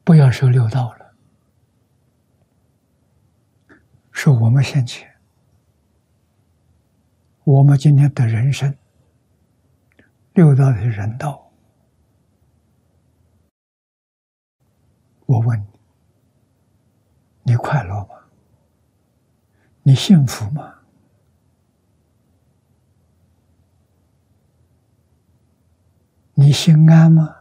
不要说六道了，说我们现前，我们今天的人生，六道的人道，我问你，你快乐吗？你幸福吗？你心安吗？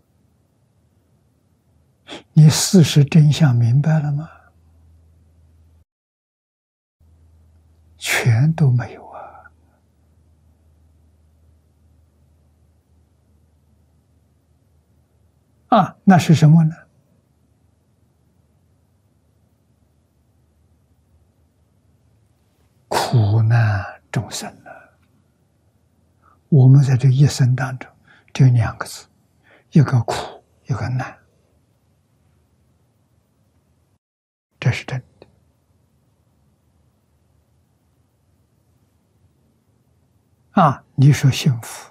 你事实真相明白了吗？全都没有啊！那是什么呢？苦难众生呢？我们在这一生当中，只有两个字，一个苦，一个难，这是真的。啊，你说幸福，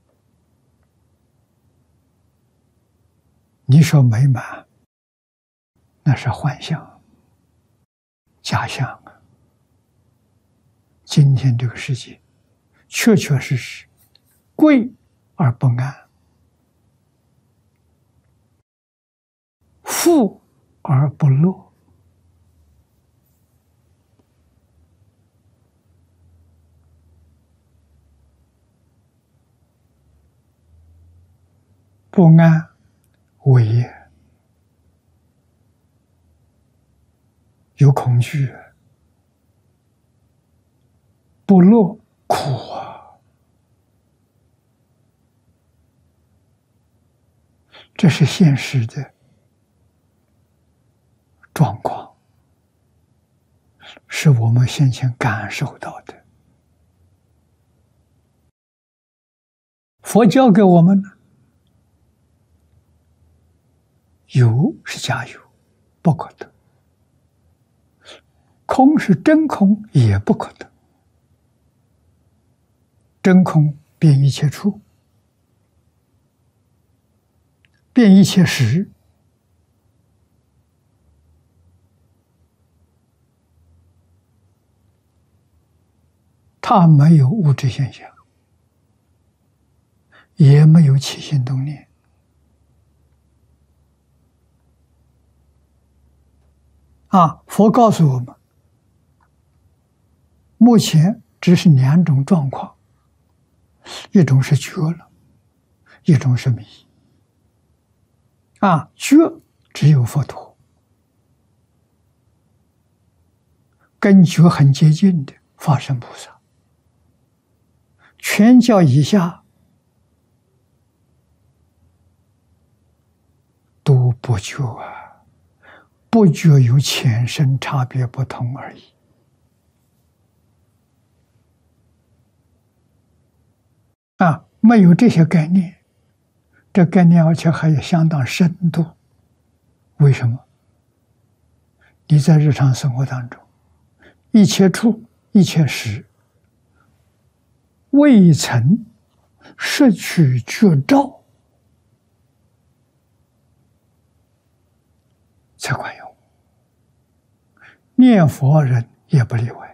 你说美满，那是幻象、假象啊！今天这个世界，确确实实贵而不安，富而不乐。不安为业，有恐惧，不乐苦啊！这是现实的状况，是我们先前感受到的。佛教给我们呢，有是假有，不可得；空是真空，也不可得。真空变一切处，变一切时，它没有物质现象，也没有起心动念。佛告诉我们，目前只是两种状况，一种是觉了，一种是迷。觉只有佛陀，跟觉很接近的法身菩萨，全教以下都不觉啊，不觉有浅深差别不同而已。没有这些概念，这概念而且还有相当深度。为什么？你在日常生活当中，一切处一切时，未曾摄取觉照，才管用。念佛人也不例外，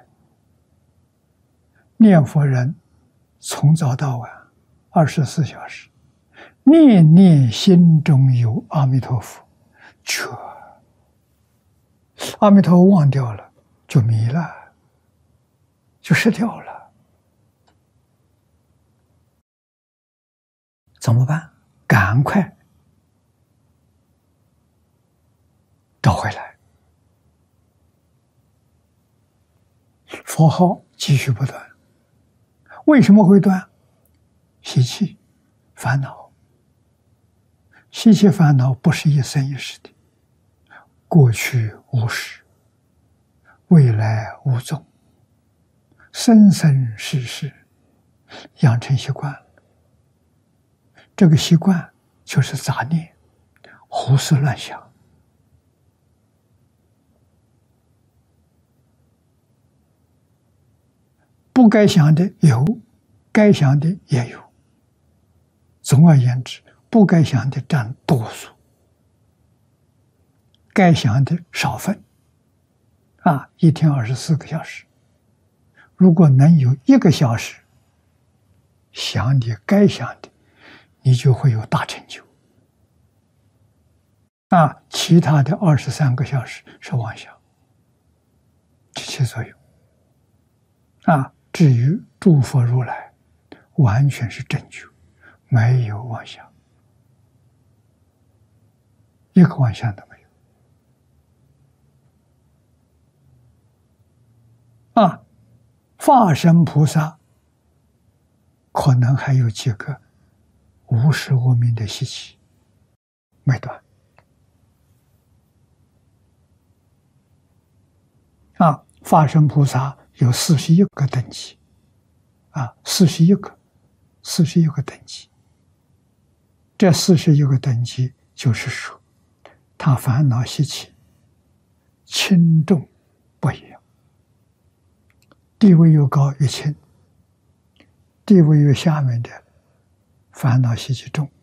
念佛人从早到晚24小时，念念心中有阿弥陀佛，觉阿弥陀佛忘掉了，就迷了，就失掉了。怎么办？赶快找回来，佛号继续不断。为什么会断？习气、烦恼。习气烦恼不是一生一世的，过去无始，未来无踪，生生世世养成习惯了。这个习惯就是杂念，胡思乱想。不该想的有，该想的也有。总而言之，不该想的占多数。 该想的少分。一天24个小时，如果能有1个小时想你该想的，你就会有大成就。其他的23个小时是妄想，起起作用。至于诸佛如来，完全是正觉，没有妄想，一个妄想都没有。法身菩萨可能还有几个无始无明的习气没断。法身菩萨有41个等级，41个等级。这41个等级就是说，他烦恼习气轻重不一样，地位越高越轻，地位越下面的烦恼习气重。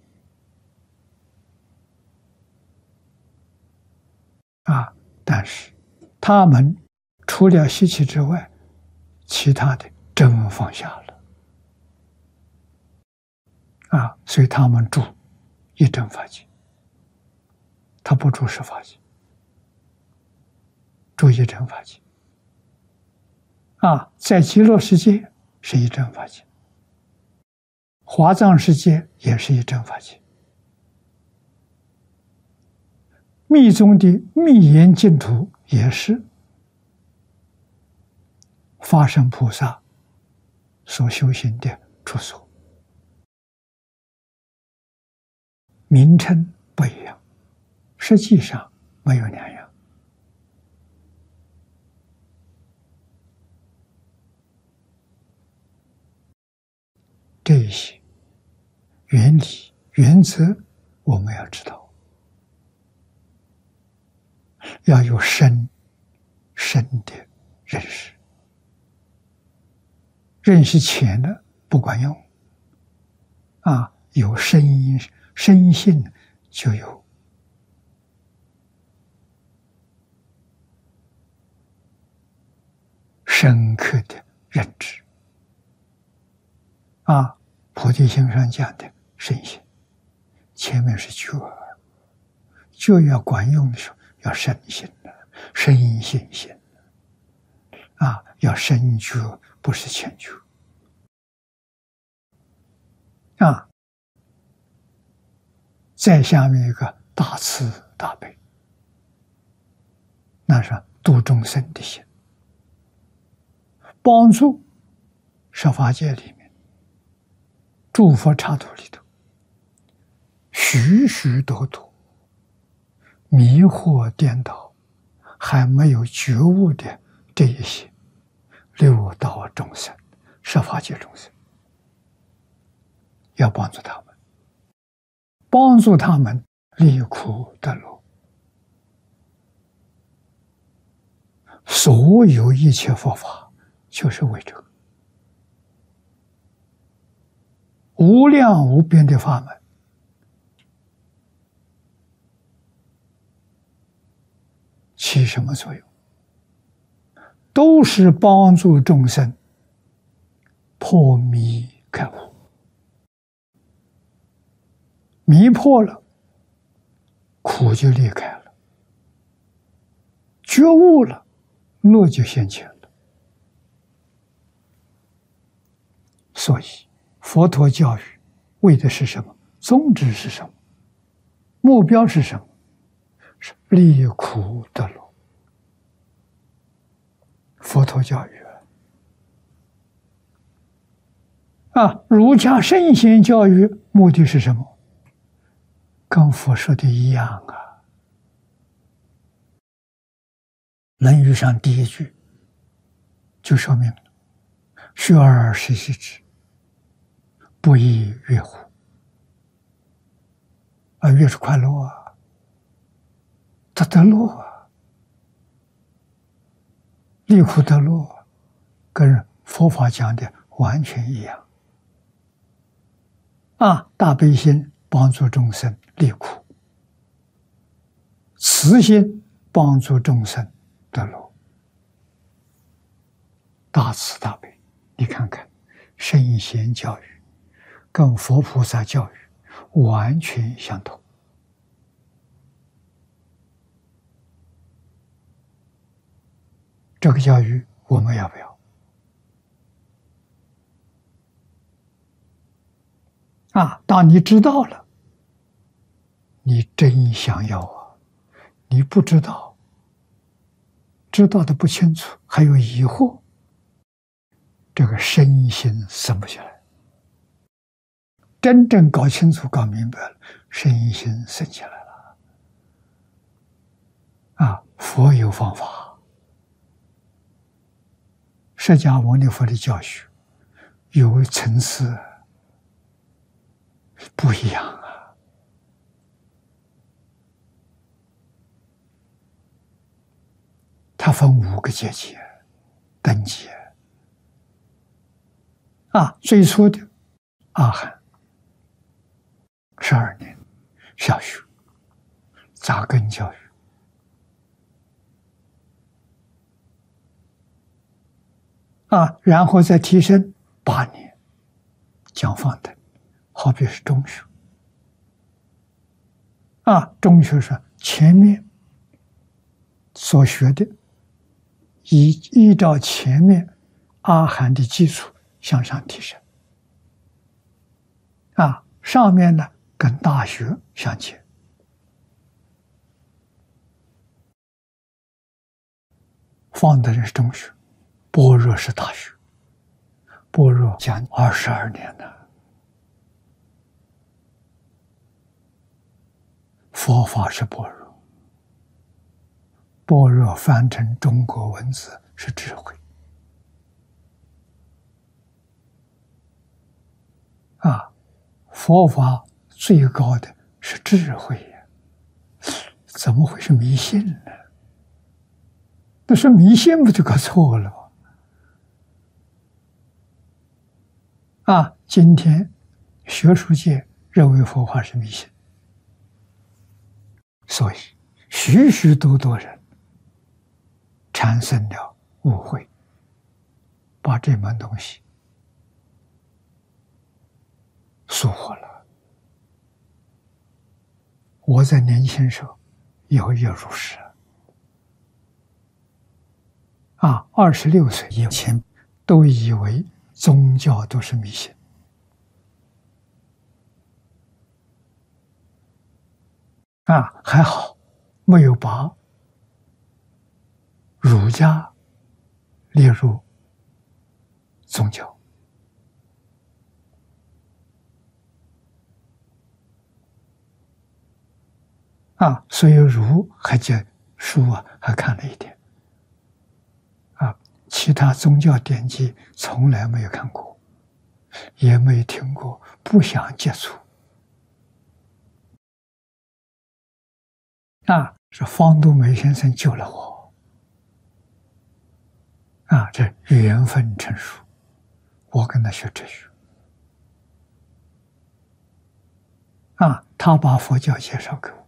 但是他们除了习气之外，其他的真放下了。所以他们住一真法界，他不住十法界，住一真法界。在极乐世界是一真法界，华藏世界也是一真法界，密宗的密严净土也是法身菩萨所修行的处所，名称不一样，实际上没有两样。这一些原理原则我们要知道，要有深的认识。认识浅了不管用。有深信就有深刻的认知。菩提心上讲的深信，前面是觉要管用的时候要深信深信心要深觉，不是浅觉。再下面一个大慈大悲，那是度众生的心，帮助十法界里面诸佛刹土里头许许多多迷惑颠倒还没有觉悟的这一些六道众生、十法界众生，要帮助他们，帮助他们离苦得乐。所有一切佛法就是为这个，无量无边的法门，起什么作用？都是帮助众生破迷开悟。迷破了，苦就离开了；觉悟了，乐就现前了。所以佛陀教育为的是什么？宗旨是什么？目标是什么？是离苦得乐。佛陀教育儒家圣贤教育目的是什么？跟佛说的一样论语上第一句就说明了：学而时习之，不亦说乎？越是快乐他得乐离苦得乐，跟佛法讲的完全一样。大悲心帮助众生离苦，慈心帮助众生得乐，大慈大悲。你看看，圣贤教育跟佛菩萨教育完全相同。这个教育我们要不要？当你知道了，你真想要啊！你不知道，知道的不清楚，还有疑惑，这个身心生不下来。真正搞清楚、搞明白了，身心生起来了。佛有方法，释迦牟尼佛的教学有层次，不一样啊。它分5个阶级等级。最初的阿含12年小学扎根教育，然后再提升8年讲放等，好比是中学。中学是前面所学的，依照前面阿含的基础向上提升。上面呢跟大学相接。放的人是中学，般若是大学。般若讲22年呢。佛法是般若，般若翻成中国文字是智慧。佛法最高的是智慧呀，怎么会是迷信呢？那是迷信不就搞错了吗？今天学术界认为佛法是迷信，所以许许多多人产生了误会，把这门东西疏忽了。我在年轻时候也入世26岁以前都以为宗教都是迷信。还好没有把儒家列入宗教。所以儒还借书还看了一点。其他宗教典籍从来没有看过，也没有听过，不想接触。是方东梅先生救了我。这缘分成熟，我跟他学哲学。他把佛教介绍给我，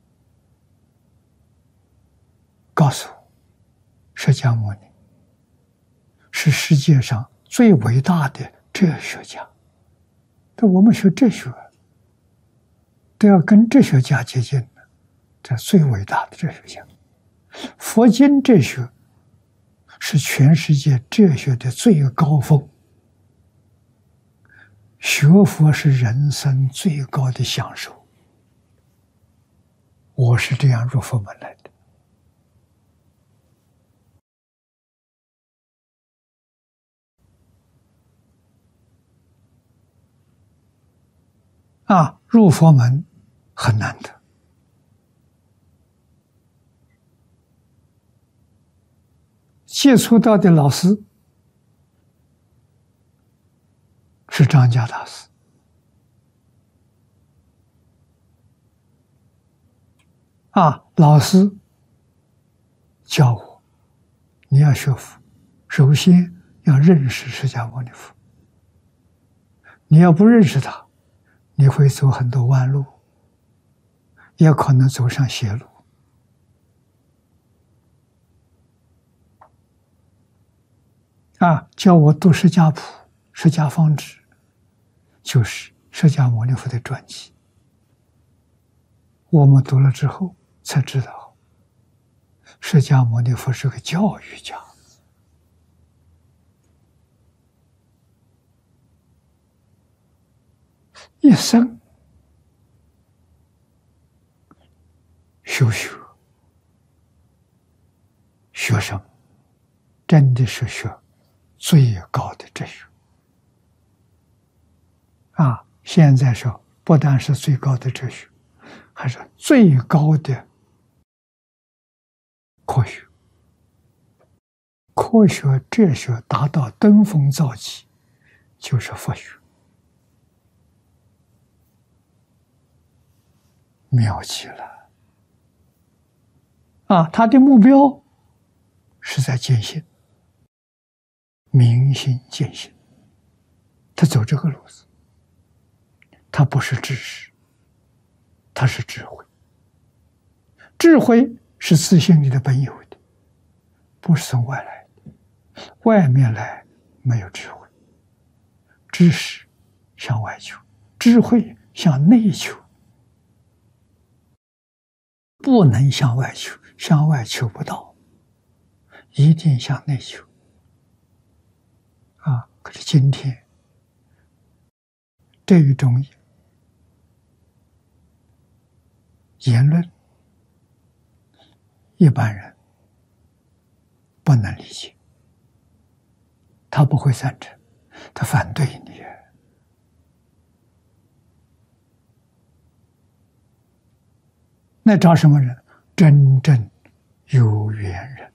告诉我释迦牟尼是世界上最伟大的哲学家。我们学哲学都要跟哲学家接近的，这最伟大的哲学家。佛经哲学是全世界哲学的最高峰，学佛是人生最高的享受。我是这样入佛门来的。入佛门很难得。接触到的老师是张家大师。老师教我，你要学佛，首先要认识释迦牟尼佛。你要不认识他，你会走很多弯路，也可能走上邪路。 叫我读释迦谱、释迦方志，就是释迦牟尼佛的传记。我们读了之后才知道，释迦牟尼佛是个教育家，一生修学生，真的是学最高的哲学现在说不但是最高的哲学，还是最高的科学。科学、哲学达到登峰造极，就是佛学，妙极了他的目标是在见性，明心见性，他走这个路子，他不是知识，他是智慧。智慧是自性里的本有的，不是从外来的，外面来没有智慧。知识向外求，智慧向内求，不能向外求，向外求不到，一定向内求可是今天这一种言论，一般人不能理解，他不会赞成，他反对你。那找什么人？真正有缘人。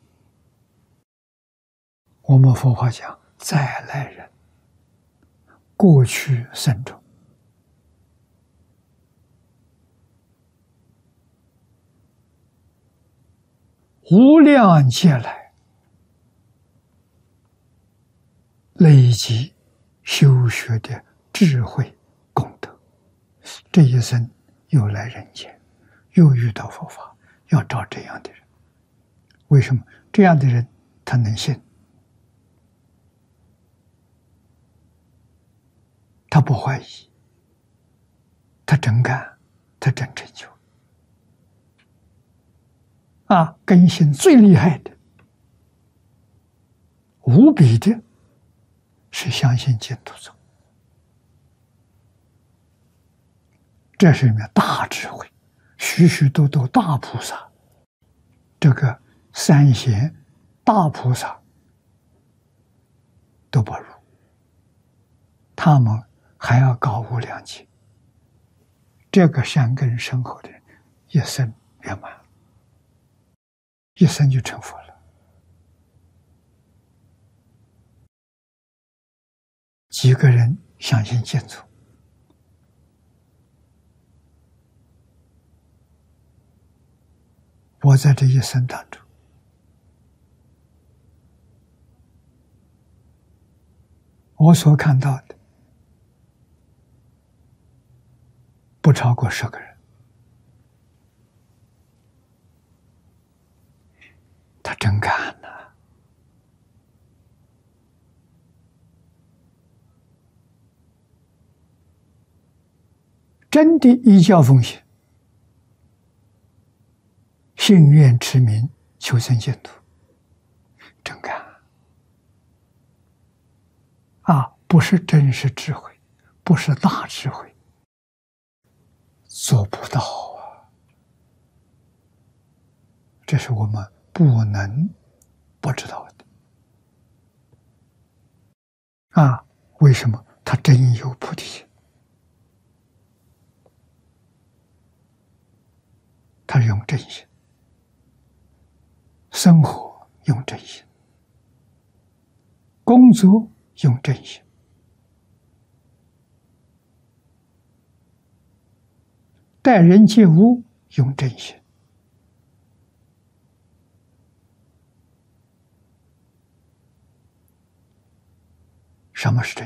我们佛法讲再来人，过去生中，无量劫来累积修学的智慧功德，这一生又来人间，又遇到佛法，要找这样的人。为什么这样的人他能信？他不怀疑，他真干，他真成就根性最厉害的、无比的，是相信净土宗。这是里面大智慧，许许多多大菩萨，这个三贤大菩萨都不如，他们还要高无量劫。这个善根深厚的人，一生圆满，一生就成佛了。几个人相信净土，我在这一生当中，我所看到的不超过10个人，他真干呐！真的依教奉行，信愿持名，求生净土，真干不是真实智慧，不是大智慧，做不到这是我们不能不知道的为什么？他真有菩提心，他用真心，生活用真心，工作用真心，待人接物用真心。什么是真？